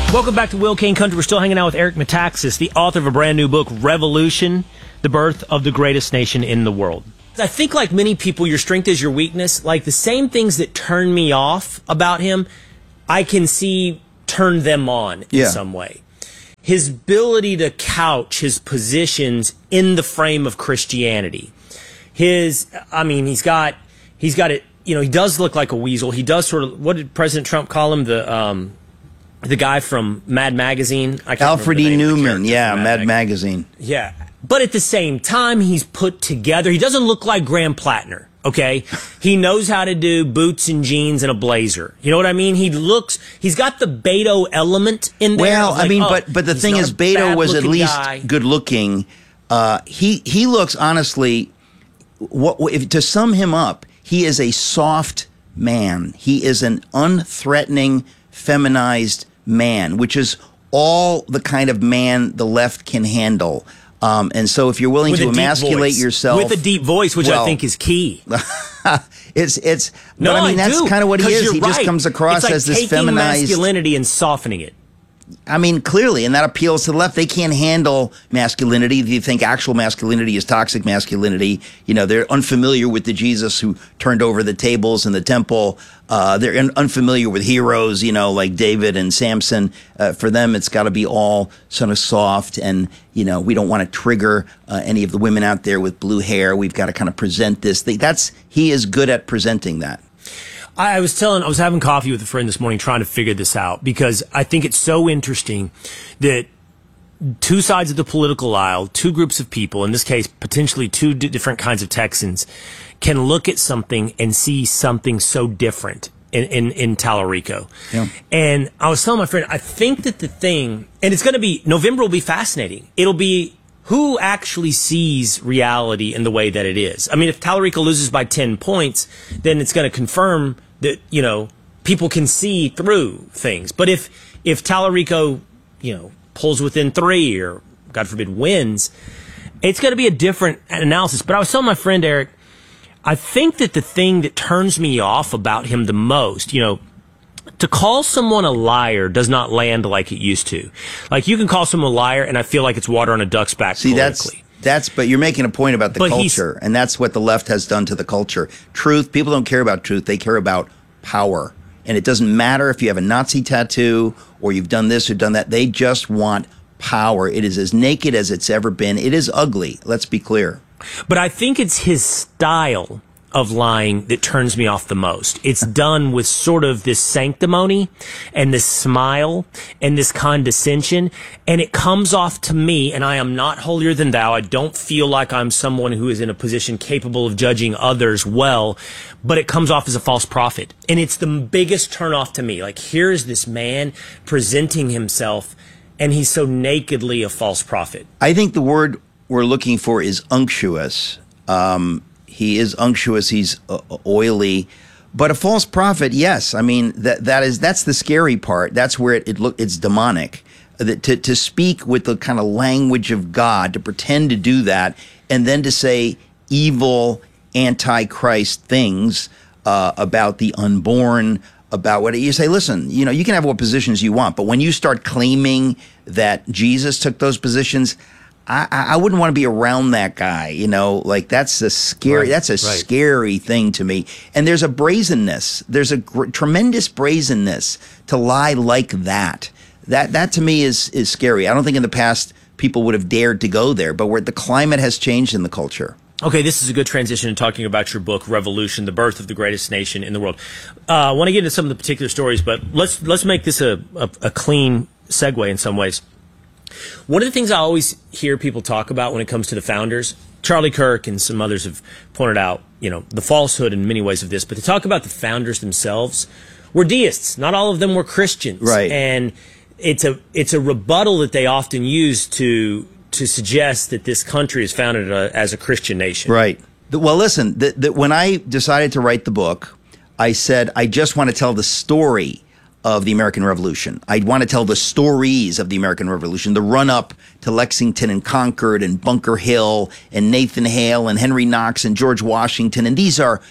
Welcome back to Will Cain Country. We're still hanging out with Eric Metaxas, the author of a brand new book, Revolution, The Birth of the Greatest Nation in the World. I think like many people, your strength is your weakness. Like the same things that turn me off about him, I can see turn them on in some way. His ability to couch his positions in the frame of Christianity. He's got it, you know, he does look like a weasel. He does sort of, what did President Trump call him? The guy from Mad Magazine. Alfred E. Newman, Mad Magazine. Yeah. But at the same time, he's put together. He doesn't look like Graham Plattner, okay? He knows how to do boots and jeans and a blazer. You know what I mean? He's got the Beto element in there. Well, but the thing is, Beto was at least good looking. He looks, honestly, to sum him up, he is a soft man. He is an unthreatening, feminized man, which is all the kind of man the left can handle. And so if you're willing to emasculate yourself with a deep voice, which I think is key. It's no, I mean, that's kind of what he is. He just comes across as this feminized masculinity and softening it. I mean, clearly, and that appeals to the left. They can't handle masculinity. If you think actual masculinity is toxic masculinity, you know, they're unfamiliar with the Jesus who turned over the tables in the temple. They're unfamiliar with heroes, you know, like David and Samson. For them, it's got to be all sort of soft, and, you know, we don't want to trigger any of the women out there with blue hair. We've got to kind of present this thing. He is good at presenting that. I was having coffee with a friend this morning trying to figure this out, because I think it's so interesting that two sides of the political aisle, two groups of people, in this case, potentially two different kinds of Texans, can look at something and see something so different in Tallarico. Yeah. And I was telling my friend, I think that the thing, and it's going to be, November will be fascinating. It'll be who actually sees reality in the way that it is. I mean, if Tallarico loses by 10 points, then it's going to confirm that, you know, people can see through things. But if Tallarico, you know, pulls within 3 or, God forbid, wins, it's going to be a different analysis. But I was telling my friend, Eric, I think that the thing that turns me off about him the most, you know, to call someone a liar does not land like it used to. Like, you can call someone a liar, and I feel like it's water on a duck's back politically. But you're making a point about the culture, and that's what the left has done to the culture. Truth, people don't care about truth. They care about power. And it doesn't matter if you have a Nazi tattoo or you've done this or done that. They just want power. It is as naked as it's ever been. It is ugly. Let's be clear. But I think it's his style of lying that turns me off the most. It's done with sort of this sanctimony and this smile and this condescension, and it comes off to me, and I am not holier than thou. I don't feel like I'm someone who is in a position capable of judging others well, but it comes off as a false prophet. And it's the biggest turnoff to me. Like, here's this man presenting himself, and he's so nakedly a false prophet. I think the word we're looking for is unctuous. He is unctuous. He's oily, but a false prophet. Yes, I mean that's the scary part. That's where it's demonic. To speak with the kind of language of God, to pretend to do that, and then to say evil, antichrist things about the unborn, about what you say. Listen, you know, you can have what positions you want, but when you start claiming that Jesus took those positions, I wouldn't want to be around that guy, you know, like that's a scary scary thing to me. And there's a brazenness. There's a tremendous brazenness to lie like that. That to me is scary. I don't think in the past people would have dared to go there, but where the climate has changed in the culture. Okay, this is a good transition to talking about your book, Revolution, The Birth of the Greatest Nation in the World. I want to get into some of the particular stories, but let's make this a clean segue in some ways. One of the things I always hear people talk about when it comes to the founders, Charlie Kirk and some others have pointed out, you know, the falsehood in many ways of this, but to talk about the founders themselves were deists. Not all of them were Christians. Right. And it's a rebuttal that they often use to suggest that this country is founded as a Christian nation. Right. Well, listen, when I decided to write the book, I said, I just want to tell the story of the American Revolution. I want to tell the stories of the American Revolution, the run-up to Lexington and Concord and Bunker Hill and Nathan Hale and Henry Knox and George Washington. And these are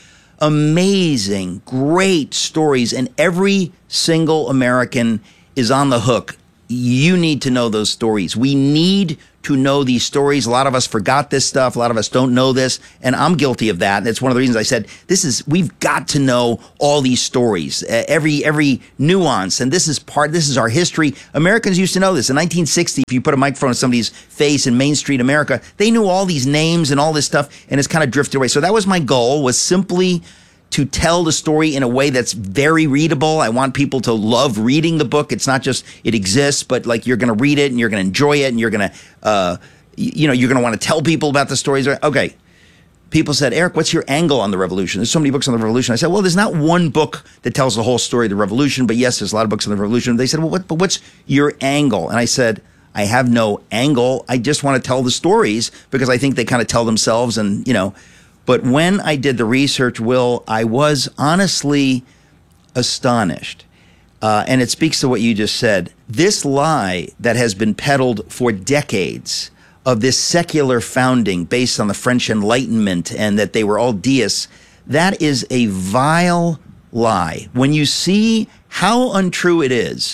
amazing, great stories. And every single American is on the hook you need to know those stories. We need to know these stories. A lot of us forgot this stuff. A lot of us don't know this, and I'm guilty of that. And it's one of the reasons I said we've got to know all these stories, every nuance, and this is our history. Americans used to know this. In 1960, if you put a microphone on somebody's face in Main Street America, they knew all these names and all this stuff, and it's kind of drifted away. So that was my goal, was simply to tell the story in a way that's very readable. I want people to love reading the book. It's not just it exists, but like you're going to read it and you're going to enjoy it and you're going to, you're going to want to tell people about the stories. Okay. People said, Eric, what's your angle on the revolution? There's so many books on the revolution. I said, well, there's not one book that tells the whole story of the revolution, but yes, there's a lot of books on the revolution. They said, well, what's your angle? And I said, I have no angle. I just want to tell the stories because I think they kind of tell themselves and, But when I did the research, Will, I was honestly astonished. And it speaks to what you just said. This lie that has been peddled for decades of this secular founding based on the French Enlightenment and that they were all deists, that is a vile lie. When you see how untrue it is,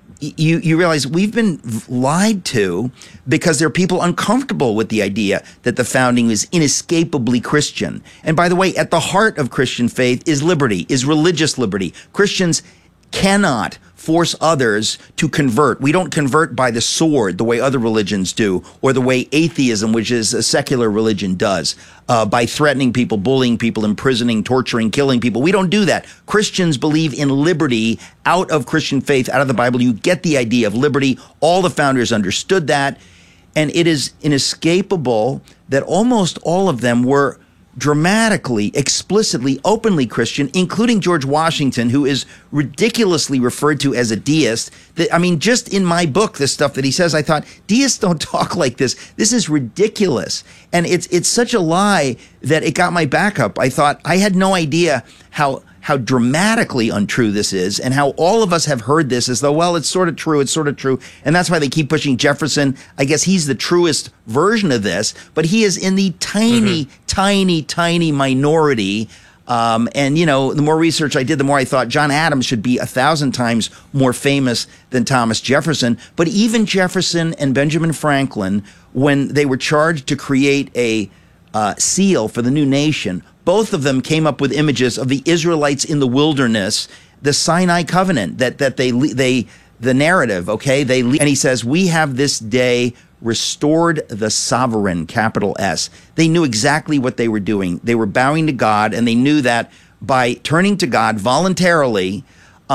you realize we've been lied to because there are people uncomfortable with the idea that the founding was inescapably Christian. And by the way, at the heart of Christian faith is liberty, is religious liberty. Christians cannot force others to convert. We don't convert by the sword the way other religions do, or the way atheism, which is a secular religion, does, by threatening people, bullying people, imprisoning, torturing, killing people. We don't do that. Christians believe in liberty out of Christian faith, out of the Bible. You get the idea of liberty. All the founders understood that. And it is inescapable that almost all of them were dramatically, explicitly, openly Christian, including George Washington, who is ridiculously referred to as a deist. Just in my book, the stuff that he says, I thought, deists don't talk like this. This is ridiculous. And it's such a lie that it got my back up. I thought, I had no idea how dramatically untrue this is and how all of us have heard this as though, well, it's sort of true. And that's why they keep pushing Jefferson. I guess he's the truest version of this, but he is in the tiny minority. The more research I did, the more I thought John Adams should be 1,000 times more famous than Thomas Jefferson. But even Jefferson and Benjamin Franklin, when they were charged to create a seal for the new nation, both of them came up with images of the Israelites in the wilderness, the Sinai covenant, that the narrative, okay? And he says, we have this day restored the sovereign, capital S. They knew exactly what they were doing. They were bowing to God, and they knew that by turning to God voluntarily,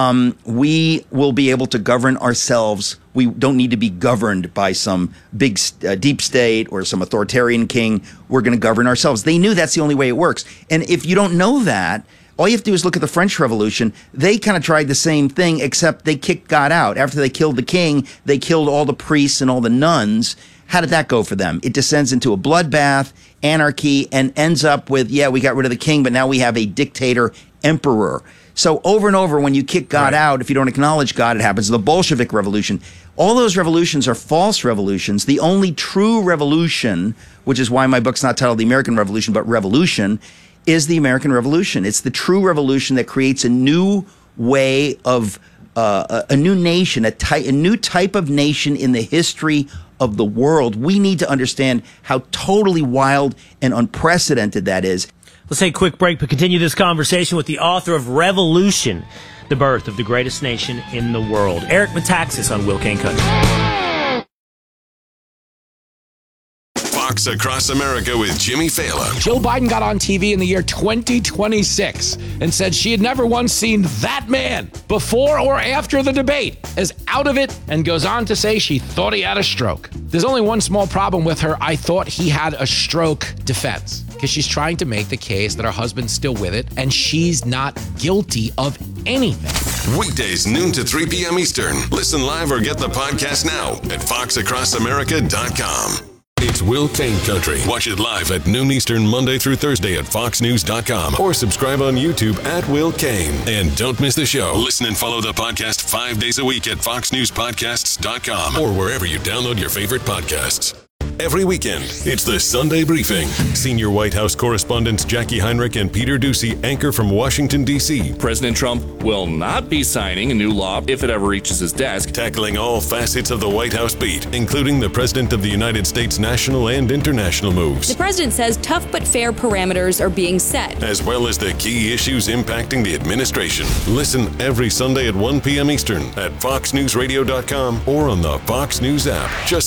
we will be able to govern ourselves. We don't need to be governed by some big deep state or some authoritarian king. We're going to govern ourselves. They knew that's the only way it works. And if you don't know that, all you have to do is look at the French Revolution. They kind of tried the same thing, except they kicked God out. After they killed the king, they killed all the priests and all the nuns. How did that go for them? It descends into a bloodbath, anarchy, and ends up with, we got rid of the king, but now we have a dictator emperor. So over and over, when you kick God out, if you don't acknowledge God, it happens. The Bolshevik Revolution. All those revolutions are false revolutions. The only true revolution, which is why my book's not titled The American Revolution, but Revolution, is the American Revolution. It's the true revolution that creates a new way of a new nation, a new type of nation in the history of the world. We need to understand how totally wild and unprecedented that is. Let's take a quick break, but continue this conversation with the author of Revolution, the birth of the greatest nation in the world, Eric Metaxas on Will Cain Country. Fox Across America with Jimmy Fallon. Joe Biden got on TV in the year 2026 and said she had never once seen that man before or after the debate as out of it, and goes on to say she thought he had a stroke. There's only one small problem with her "I thought he had a stroke" defense, because she's trying to make the case that her husband's still with it and she's not guilty of anything. Weekdays noon to 3 p.m. Eastern. Listen live or get the podcast now at foxacrossamerica.com. It's Will Cain Country. Watch it live at noon Eastern, Monday through Thursday at foxnews.com, or subscribe on YouTube at Will Cain. And don't miss the show. Listen and follow the podcast 5 days a week at foxnewspodcasts.com or wherever you download your favorite podcasts. Every weekend, it's the Sunday Briefing. Senior White House correspondents Jackie Heinrich and Peter Doocy anchor from Washington, D.C. President Trump will not be signing a new law if it ever reaches his desk. Tackling all facets of the White House beat, including the President of the United States national and international moves. The president says tough but fair parameters are being set, as well as the key issues impacting the administration. Listen every Sunday at 1 p.m. Eastern at foxnewsradio.com or on the Fox News app. Just